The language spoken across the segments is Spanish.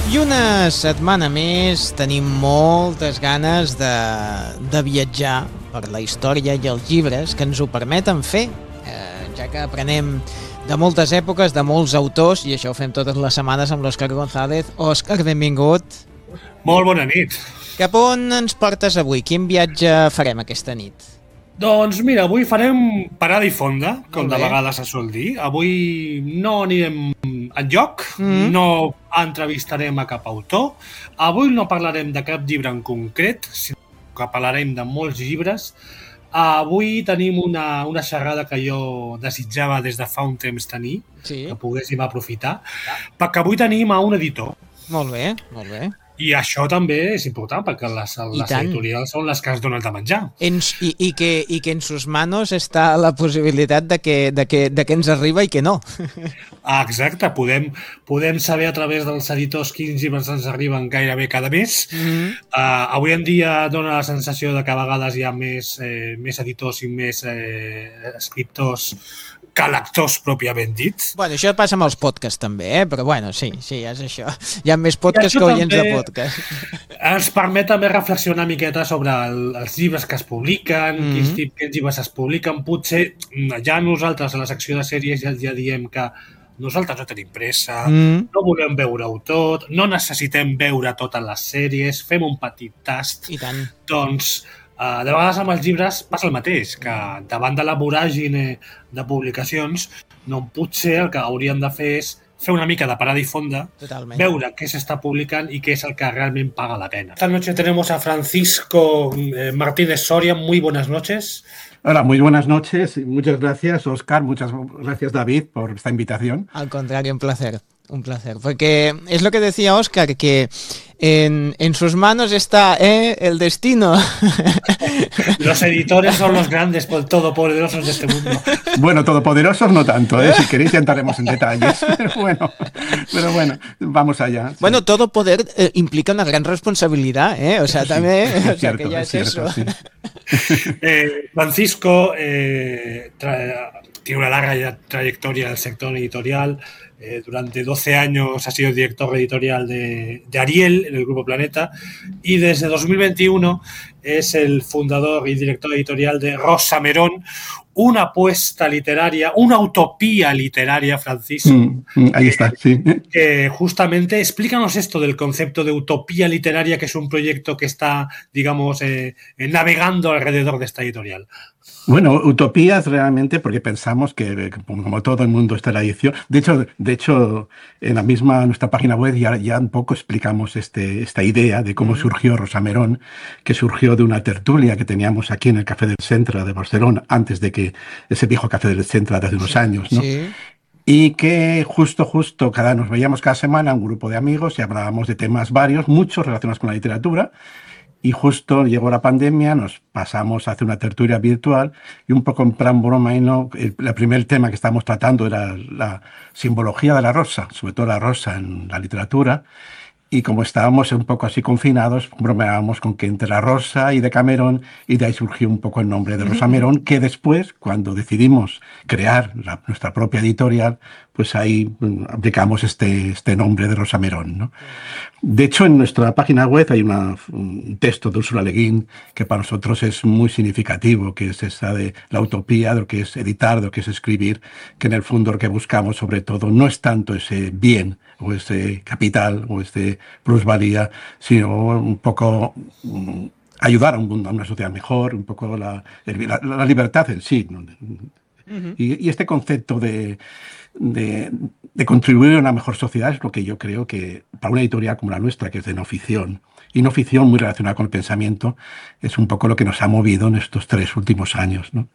I una setmana més tenim moltes ganes de viatjar per la història i els llibres que ens ho permeten fer, ja que aprenem de moltes èpoques, de molts autors, i això ho fem totes les setmanes amb l'Òscar González. Òscar, benvingut. Molt bona nit. Cap on ens portes avui? Quin viatge farem aquesta nit? Doncs mira, avui farem parada i fonda, com de vegades se sol dir. Avui no anirem enlloc, no entrevistarem a cap autor. Avui no parlarem de cap llibre en concret, sinó que parlarem de molts llibres. Avui tenim una xerrada que jo desitjava des de fa un temps tenir, que poguéssim aprofitar, perquè avui tenim a un editor. Molt bé, molt bé. I això també és important, perquè les editorials són les que es donen de menjar. I que en sus manos està la possibilitat de que ens arriba i que no. Exacte, podem saber a través dels editors quins llibres ens arriben gairebé cada mes. Avui en dia dona la sensació de que a vegades hi ha més editors i més escriptors que lectors pròpiament dit. Bueno, això passa amb els podcasts també, però bueno, sí, és això. Hi ha més podcasts que oients de podcast. Ens permet també reflexionar una miqueta sobre els llibres que es publiquen, quins llibres es publiquen. Potser ja nosaltres a la secció de sèries ja diem que nosaltres no tenim pressa, no volem veure-ho tot, no necessitem veure totes les sèries, fem un petit tast. I tant. Doncs de vegades amb els llibres passa el mateix, que davant de la voràgine de publicacions, potser el que hauríem de fer és fer una mica de parada i fonda, veure què s'està publicant i què és el que realment paga la pena. Esta noche tenemos a Francisco Martínez Soria. Muy buenas noches. Hola, muy buenas noches. Muchas gracias, Óscar. Muchas gracias, David, por esta invitación. Al contrario, un placer. Porque es lo que decía Óscar, que en sus manos está el destino. Los editores son los grandes todopoderosos de este mundo. Bueno, todopoderosos no tanto, si queréis ya entraremos en detalles. Pero bueno, vamos allá. Sí. Bueno, todo poder implica una gran responsabilidad, O sea, también, sí, cierto, que ya es cierto, eso. Sí. Francisco tiene una larga trayectoria en el sector editorial. Durante 12 años ha sido director editorial de Ariel en el Grupo Planeta y desde 2021 es el fundador y director editorial de Rosamerón, una apuesta literaria, una utopía literaria, Francisco. Ahí está, sí. Que justamente explícanos esto del concepto de utopía literaria, que es un proyecto que está, digamos, navegando alrededor de esta editorial. Bueno, utopías realmente porque pensamos que como todo el mundo está en la edición. De hecho, en la misma nuestra página web ya un poco explicamos esta idea de cómo surgió Rosamerón, que surgió de una tertulia que teníamos aquí en el Café del Centre de Barcelona, antes de que ese viejo Café del Centre de hace unos años, ¿no? Sí. Y que justo nos veíamos cada semana un grupo de amigos y hablábamos de temas varios, muchos relacionados con la literatura. Y justo llegó la pandemia, nos pasamos a hacer una tertulia virtual y un poco en plan broma, el primer tema que estábamos tratando era la simbología de la rosa, sobre todo la rosa en la literatura. Y como estábamos un poco así confinados, bromeábamos con que entre la rosa y Decamerón, y de ahí surgió un poco el nombre de Rosamerón, que después, cuando decidimos crear nuestra propia editorial, pues ahí aplicamos este nombre de Rosamerón, ¿no? De hecho, en nuestra página web hay un texto de Úrsula Le Guin que para nosotros es muy significativo, que es esa de la utopía, de lo que es editar, de lo que es escribir, que en el fondo lo que buscamos sobre todo no es tanto ese bien o ese capital o ese plusvalía, sino un poco ayudar a una sociedad mejor, un poco la libertad en sí, ¿no? Y este concepto de contribuir a una mejor sociedad es lo que yo creo que para una editorial como la nuestra, que es de no ficción, y no ficción muy relacionada con el pensamiento, es un poco lo que nos ha movido en estos 3 últimos años, ¿no?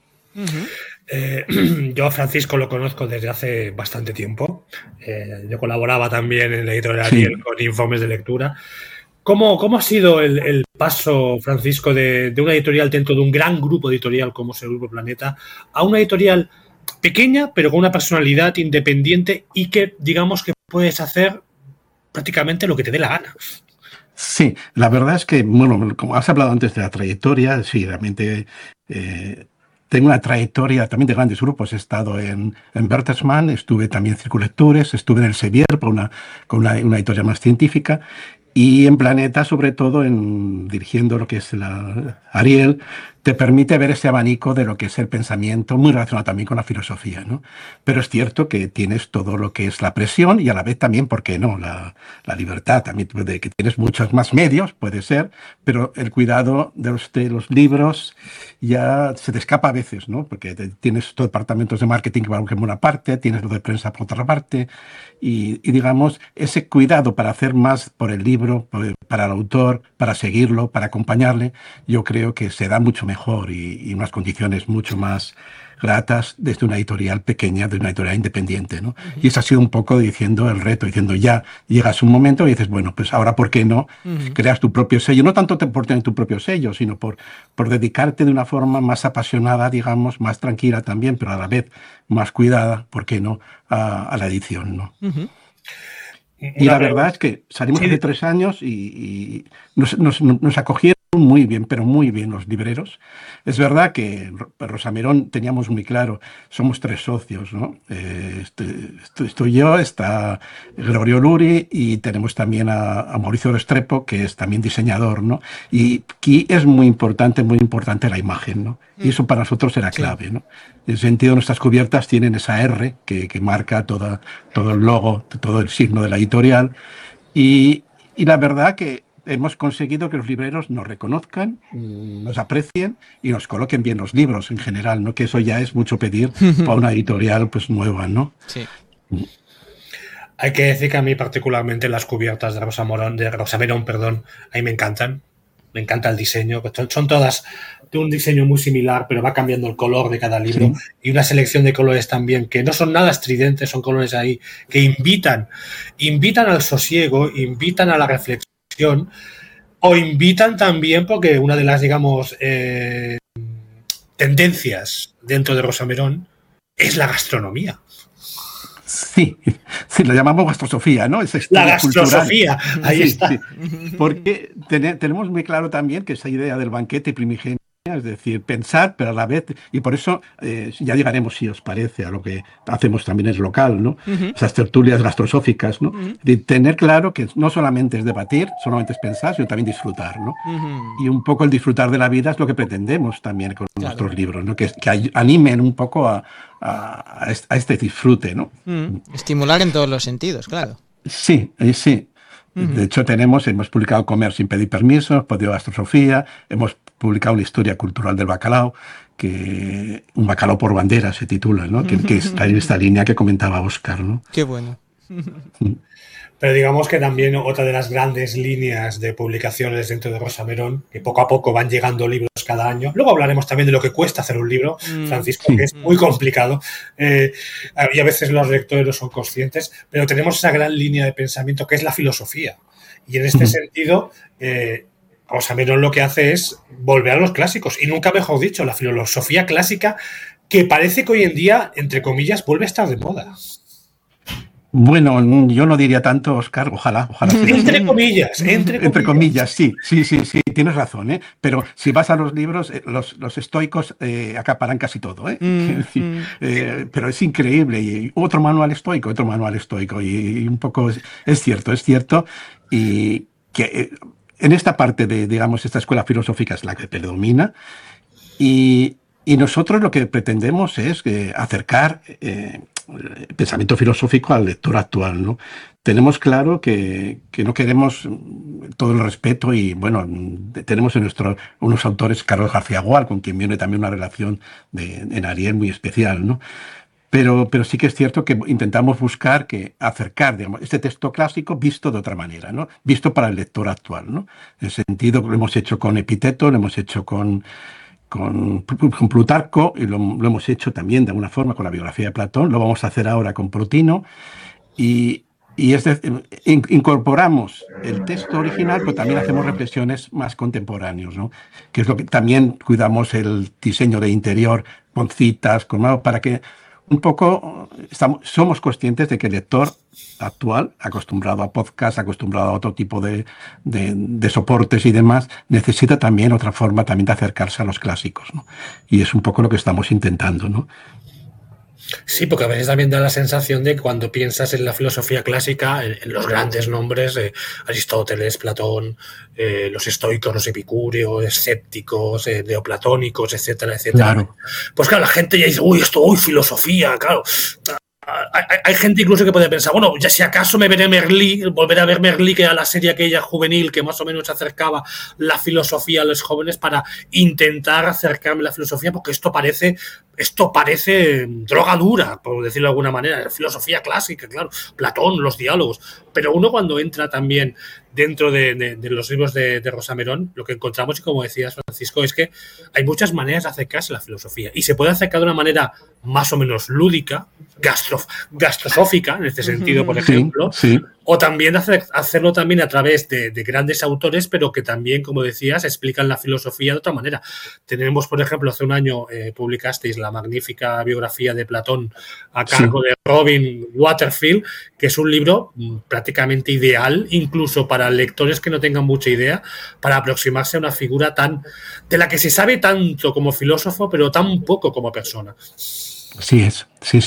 Yo a Francisco lo conozco desde hace bastante tiempo. Yo colaboraba también en la editorial Ariel con informes de lectura. ¿Cómo ha sido el paso, Francisco, de una editorial dentro de un gran grupo editorial como es el Grupo Planeta a una editorial pequeña pero con una personalidad independiente y que digamos que puedes hacer prácticamente lo que te dé la gana? Sí, la verdad es que, bueno, como has hablado antes de la trayectoria, sí, realmente tengo una trayectoria también de grandes grupos. He estado en Bertelsmann, estuve también en Circulectures, estuve en el Sevier con una editorial más científica. Y en Planeta, sobre todo, dirigiendo lo que es la Ariel, te permite ver ese abanico de lo que es el pensamiento, muy relacionado también con la filosofía, ¿no? Pero es cierto que tienes todo lo que es la presión y a la vez también, ¿por qué no? La libertad también, de que tienes muchos más medios, puede ser, pero el cuidado de los libros ya se te escapa a veces, ¿no? Porque tienes todo departamentos de marketing que van por una parte, tienes lo de prensa por otra parte, y digamos, ese cuidado para hacer más por el libro, para el autor, para seguirlo, para acompañarle, yo creo que se da mucho mejor y unas condiciones mucho más gratas desde una editorial pequeña, de una editorial independiente, ¿no? Y eso ha sido un poco diciendo el reto, diciendo ya llegas un momento y dices, bueno, pues ahora, ¿por qué no? Creas tu propio sello, no tanto por tener tu propio sello, sino por dedicarte de una forma más apasionada, digamos, más tranquila también, pero a la vez más cuidada, ¿por qué no? A la edición, ¿no? Y la verdad es que salimos hace 3 años y nos acogieron muy bien, pero muy bien los libreros. Es verdad que Rosamerón teníamos muy claro, somos 3 socios, ¿no? Estoy yo, está Gregorio Luri y tenemos también a Mauricio Restrepo, que es también diseñador, ¿no? Y aquí es muy importante la imagen, ¿no? Y eso para nosotros era clave, ¿no? En ese sentido, nuestras cubiertas tienen esa R que marca todo el logo, todo el signo de la editorial. Y la verdad que hemos conseguido que los libreros nos reconozcan, nos aprecien y nos coloquen bien los libros en general, ¿no? Que eso ya es mucho pedir para una editorial pues nueva, ¿no? Sí. Hay que decir que a mí particularmente las cubiertas de Rosamerón, a mí me encantan. Me encanta el diseño, son todas de un diseño muy similar, pero va cambiando el color de cada libro, sí. Y una selección de colores también, que no son nada estridentes, son colores ahí que invitan al sosiego, invitan a la reflexión, o invitan también, porque una de las, digamos, tendencias dentro de Rosamerón es la gastronomía. Sí, lo llamamos gastrosofía, ¿no? La gastrosofía, cultural. Ahí está. Sí. Porque tenemos muy claro también que esa idea del banquete primigenio, es decir, pensar, pero a la vez, y por eso ya llegaremos, si os parece, a lo que hacemos también en el local, ¿no? Esas tertulias gastrosóficas, ¿no? De tener claro que no solamente es debatir, solamente es pensar, sino también disfrutar, ¿no? Y un poco el disfrutar de la vida es lo que pretendemos también con nuestros libros, ¿no? Que animen un poco a este disfrute, ¿no? Estimular en todos los sentidos, claro. Sí, sí. De hecho, hemos publicado Comer sin pedir permiso, hemos podido gastrosofía, hemos publicado la historia cultural del bacalao, que un bacalao por bandera se titula, ¿no? Que está en esta línea que comentaba Óscar, ¿no? Qué bueno. Pero digamos que también otra de las grandes líneas de publicaciones dentro de Rosamerón, que poco a poco van llegando libros cada año. Luego hablaremos también de lo que cuesta hacer un libro, Francisco, que es muy complicado. Y a veces los lectores no son conscientes, pero tenemos esa gran línea de pensamiento que es la filosofía. Y en este sentido, Rosamerón lo que hace es volver a los clásicos. Y nunca mejor dicho, la filosofía clásica, que parece que hoy en día, entre comillas, vuelve a estar de moda. Bueno, yo no diría tanto, Óscar, ojalá. Entre comillas. Entre comillas, sí, tienes razón, ¿eh? Pero si vas a los libros, los estoicos acaparan casi todo, ¿eh? Pero es increíble. Y otro manual estoico, y un poco es cierto, y que en esta parte de, digamos, esta escuela filosófica es la que predomina, y nosotros lo que pretendemos es acercar el pensamiento filosófico al lector actual, ¿no? Tenemos claro que no queremos todo el respeto y, bueno, tenemos en unos autores, Carlos García Gual, con quien viene también una relación en Ariel muy especial, ¿no? Pero sí que es cierto que intentamos buscar acercar, digamos, este texto clásico visto de otra manera, ¿no? Visto para el lector actual, ¿no? En ese sentido lo hemos hecho con Epicteto, lo hemos hecho con Plutarco y lo hemos hecho también de alguna forma con la biografía de Platón, lo vamos a hacer ahora con Plotino y incorporamos el texto original, pero también hacemos reflexiones más contemporáneas, ¿no? Que es lo que también cuidamos el diseño de interior con citas, para que un poco somos conscientes de que el lector actual, acostumbrado a podcast, acostumbrado a otro tipo de soportes y demás, necesita también otra forma también de acercarse a los clásicos, ¿no? Y es un poco lo que estamos intentando, ¿no? Sí, porque a veces también da la sensación de que cuando piensas en la filosofía clásica, en los grandes nombres, Aristóteles, Platón, los estoicos, los epicúreos, escépticos, neoplatónicos, etcétera, etcétera. Claro. Pues claro, la gente ya dice, filosofía, claro. Hay gente incluso que puede pensar, bueno, ya si acaso me veré Merlí, volveré a ver Merlí, que era la serie aquella juvenil que más o menos acercaba la filosofía a los jóvenes, para intentar acercarme a la filosofía, porque esto parece droga dura, por decirlo de alguna manera, filosofía clásica, claro, Platón, los diálogos. Pero uno cuando entra también dentro de los libros de Rosa Merón, lo que encontramos, y como decías, Francisco, es que hay muchas maneras de acercarse a la filosofía, y se puede acercar de una manera más o menos lúdica, gastrosófica, en este sentido, por ejemplo, sí. O también hacerlo también a través de grandes autores, pero que también, como decías, explican la filosofía de otra manera. Tenemos, por ejemplo, hace un año publicasteis la magnífica biografía de Platón a cargo de Robin Waterfield, que es un libro prácticamente ideal, incluso para lectores que no tengan mucha idea, para aproximarse a una figura de la que se sabe tanto como filósofo, pero tan poco como persona. Sí es, sí.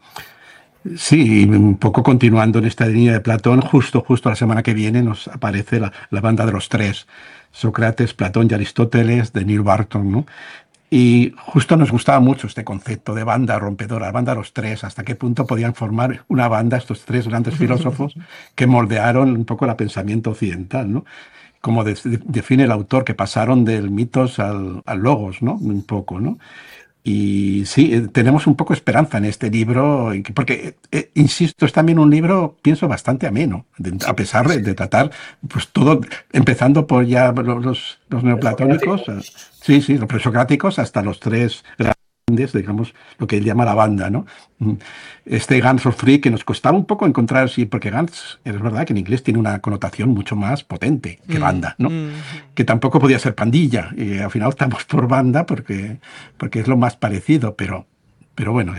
Sí, un poco continuando en esta línea de Platón, justo la semana que viene nos aparece la banda de los tres, Sócrates, Platón y Aristóteles, de Neil Barton, ¿no? Y justo nos gustaba mucho este concepto de banda rompedora, la banda de los tres, hasta qué punto podían formar una banda estos tres grandes filósofos que moldearon un poco el pensamiento occidental, ¿no? Como define el autor, que pasaron del mitos al logos, ¿no? Un poco, ¿no? Y sí, tenemos un poco de esperanza en este libro, porque, insisto, es también un libro, pienso, bastante ameno, a pesar de tratar pues todo, empezando por ya los neoplatónicos, los presocráticos, hasta los tres grandes, digamos, lo que él llama la banda, ¿no? Este Guns of Free, que nos costaba un poco encontrar, sí, porque Guns, es verdad que en inglés tiene una connotación mucho más potente que banda, ¿no? Que tampoco podía ser pandilla, y al final estamos por banda porque es lo más parecido, pero bueno.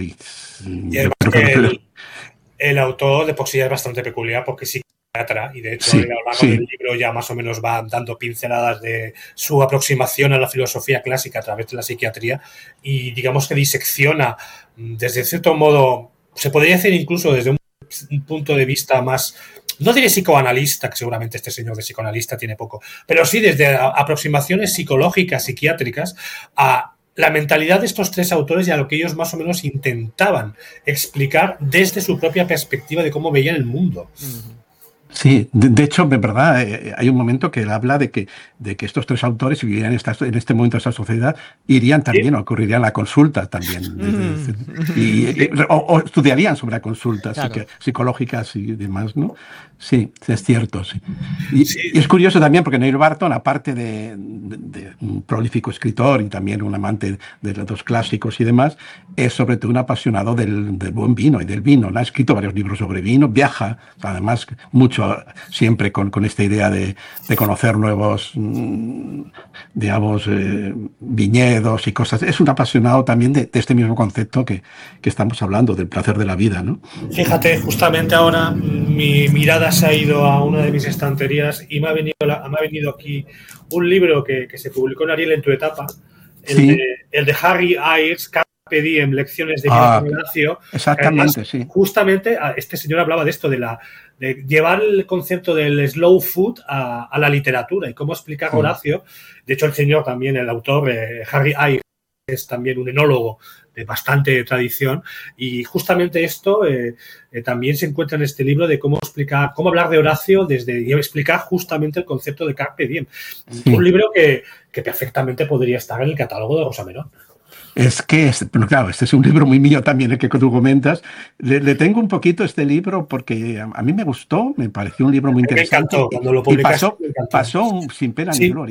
El autor de por sí es bastante peculiar, porque sí, y de hecho a lo largo del libro ya más o menos va dando pinceladas de su aproximación a la filosofía clásica a través de la psiquiatría, y digamos que disecciona desde cierto modo, se podría decir incluso desde un punto de vista más, no diré psicoanalista, que seguramente este señor de psicoanalista tiene poco, pero sí desde aproximaciones psicológicas, psiquiátricas, a la mentalidad de estos tres autores y a lo que ellos más o menos intentaban explicar desde su propia perspectiva de cómo veían el mundo. Sí, de hecho, de verdad, hay un momento que él habla de que estos tres autores, si vivieran en este momento de esta sociedad, irían también, o ocurrirían la consulta también, o estudiarían sobre consultas psicológicas y demás, ¿no? Sí, es cierto, sí. Y es curioso también porque Neil Barton, aparte de un prolífico escritor y también un amante de los clásicos y demás, es sobre todo un apasionado del buen vino y del vino. Ha escrito varios libros sobre vino, viaja, además, mucho siempre con esta idea de conocer nuevos, digamos, viñedos y cosas. Es un apasionado también de este mismo concepto que estamos hablando, del placer de la vida, ¿no? Fíjate, justamente ahora mi mirada se ha ido a una de mis estanterías y me ha venido aquí un libro que se publicó en Ariel en tu etapa, el de Harry Ayres, Carpe Diem, Lecciones de vida con Horacio. Exactamente, además, justamente este señor hablaba de esto, de llevar el concepto del slow food a la literatura y cómo explicar Horacio. De hecho, el señor también, el autor, Harry Ayres, es también un enólogo de bastante tradición, y justamente esto también se encuentra en este libro, de cómo hablar de Horacio y explicar justamente el concepto de Carpe Diem. Un libro que perfectamente podría estar en el catálogo de Rosa Merón. Es que, claro, este es un libro muy mío también, el que tú comentas. Le tengo un poquito este libro porque a mí me gustó, me pareció un libro muy interesante. Me encantó, cuando lo publicaste, y pasó sin pena ni gloria, ¿eh?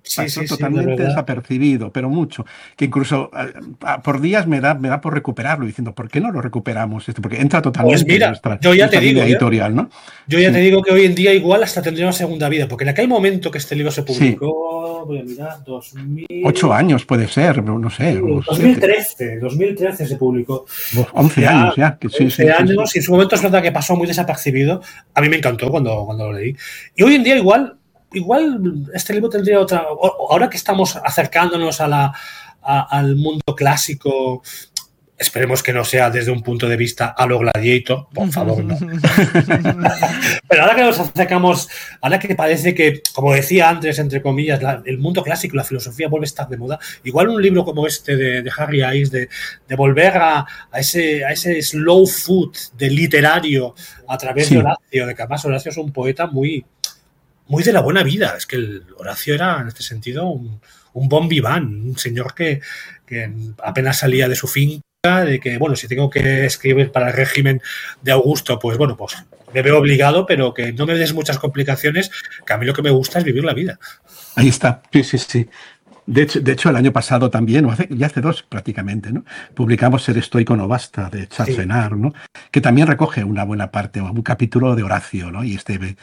pasó totalmente desapercibido, pero mucho. Que incluso por días me da por recuperarlo, diciendo, ¿por qué no lo recuperamos? Porque entra totalmente pues mira, en yo ya te nuestra digo, línea editorial, ¿no? Yo ya te digo que hoy en día igual hasta tendría una segunda vida, porque en aquel momento que este libro se Sí. publicó, voy a mirar, 8 años puede ser, no sé. 2013 se publicó. 11 años ya. Que sí, 11 años, y en su momento es verdad que pasó muy desapercibido. A mí me encantó cuando lo leí. Y hoy en día igual este libro tendría otra... Ahora que estamos acercándonos al mundo clásico, esperemos que no sea desde un punto de vista a lo Gladiator, por favor, no. Pero ahora que nos acercamos, ahora que parece que, como decía antes, entre comillas, el mundo clásico, la filosofía vuelve a estar de moda, igual un libro como este de Harry Ives, de volver a ese slow food de literario a través de Horacio, de que además Horacio es un poeta muy de la buena vida. Es que Horacio era, en este sentido, un bon vivant, un señor que apenas salía de su finca, de que, bueno, si tengo que escribir para el régimen de Augusto, pues bueno, pues me veo obligado, pero que no me des muchas complicaciones, que a mí lo que me gusta es vivir la vida. Ahí está, sí. De hecho, el año pasado también, ya hace 2 prácticamente, ¿no? Publicamos Ser estoico no basta, de Charles Renard, ¿no? Que también recoge una buena parte, un capítulo de Horacio, ¿no? Y este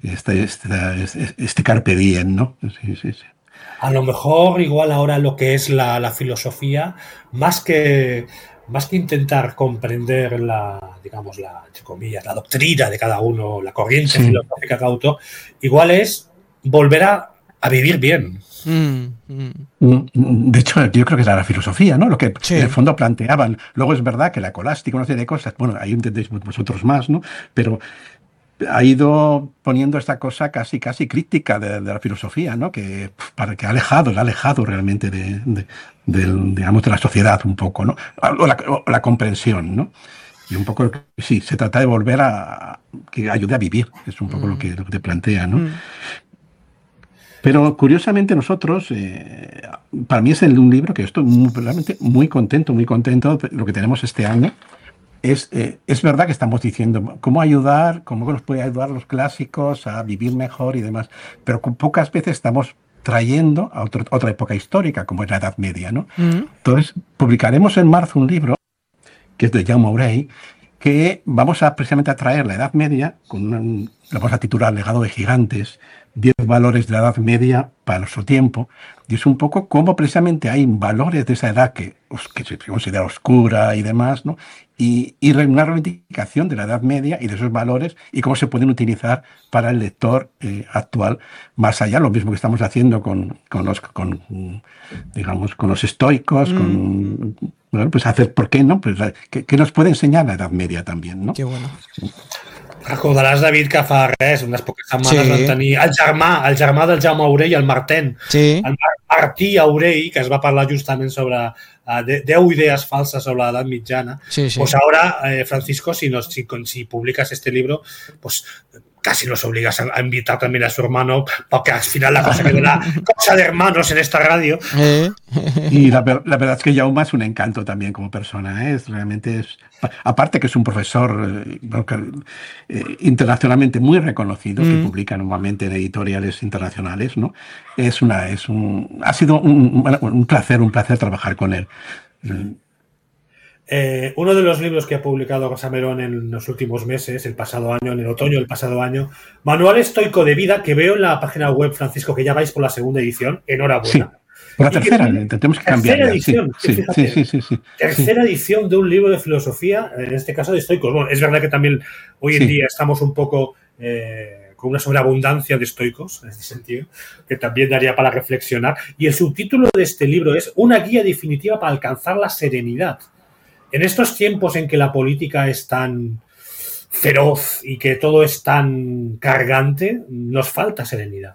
carpe diem, ¿no? Sí. A lo mejor igual ahora lo que es la filosofía, más que intentar comprender entre comillas, la doctrina de cada uno, la corriente filosófica de cada autor, igual es volver a vivir bien. De hecho, yo creo que era la filosofía, ¿no? Lo que en el fondo planteaban. Luego es verdad que la escolástica, una serie de cosas, bueno, ahí entendéis vosotros más, ¿no? Pero ha ido poniendo esta cosa casi crítica de la filosofía, ¿no? Que ha alejado realmente digamos, de la sociedad un poco, ¿no? O la comprensión, ¿no? Y un poco, sí, se trata de volver a que ayude a vivir, es un poco lo que te plantea, ¿no? Pero curiosamente nosotros, para mí es un libro que estoy realmente muy contento de lo que tenemos este año. Es verdad que estamos diciendo cómo nos puede ayudar los clásicos a vivir mejor y demás, pero pocas veces estamos trayendo a otra época histórica, como es la Edad Media, ¿no? Entonces, publicaremos en marzo un libro, que es de Jaume Aurey, que vamos precisamente a traer la Edad Media, lo vamos a titular Legado de Gigantes, 10 valores de la Edad Media para nuestro tiempo, y es un poco cómo precisamente hay valores de esa edad que se considera oscura y demás, ¿no? Y una reivindicación de la Edad Media y de esos valores y cómo se pueden utilizar para el lector actual, más allá, lo mismo que estamos haciendo con los estoicos, bueno, pues hacer, ¿por qué no? Pues, ¿qué nos puede enseñar la Edad Media también, no? Qué bueno. Recordaràs, David, que fa unes poques setmanes vam tenir el germà del Jaume Aurey, el Martén, el Martí Aurey, que es va parlar justament sobre 10 ideas falsas sobre la Edad Mitjana. Pues ahora, Francisco, si publicas este libro, pues casi nos obligas a invitar también a su hermano, porque al final la cosa quedará cosa de hermanos en esta radio. Y la verdad es que Jaume es un encanto también como persona, realmente aparte que es un profesor internacionalmente muy reconocido, que publica normalmente en editoriales internacionales, ¿no? Ha sido un placer trabajar con él. Uno de los libros que ha publicado Rosa Merón en los últimos meses, en el otoño del pasado año, Manual Estoico de Vida, que veo en la página web, Francisco, que ya vais por la segunda edición. Enhorabuena. Sí, por la tercera, tenemos que cambiar. Tercera edición de un libro de filosofía, en este caso de estoicos. Bueno, es verdad que también hoy en día estamos un poco con una sobreabundancia de estoicos, en ese sentido, que también daría para reflexionar. Y el subtítulo de este libro es Una guía definitiva para alcanzar la serenidad. En estos tiempos en que la política es tan feroz y que todo es tan cargante, nos falta serenidad.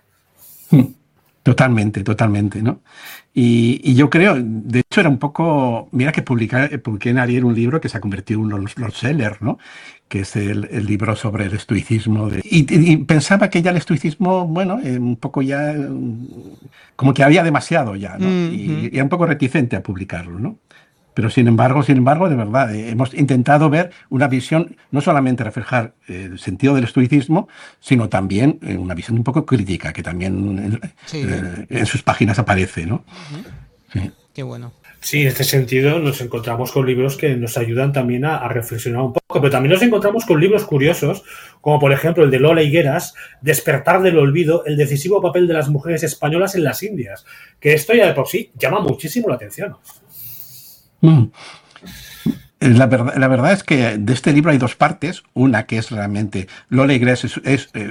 Totalmente, ¿no? Y yo creo, de hecho era un poco, mira que publiqué en Ariel un libro que se ha convertido en uno de los sellers, ¿no? Que es el libro sobre el estoicismo. Y pensaba que ya el estoicismo, bueno, un poco ya, como que había demasiado ya, ¿no? Y era un poco reticente a publicarlo, ¿no? Pero sin embargo, de verdad, hemos intentado ver una visión, no solamente reflejar el sentido del estoicismo, sino también una visión un poco crítica, que también en sus páginas aparece, ¿no? Sí. Qué bueno. Sí, en este sentido nos encontramos con libros que nos ayudan también a reflexionar un poco, pero también nos encontramos con libros curiosos, como por ejemplo el de Lola Higueras, Despertar del olvido, el decisivo papel de las mujeres españolas en las Indias, que esto ya de por sí llama muchísimo la atención. La verdad es que de este libro hay dos partes. Una que es realmente Lola Higueras es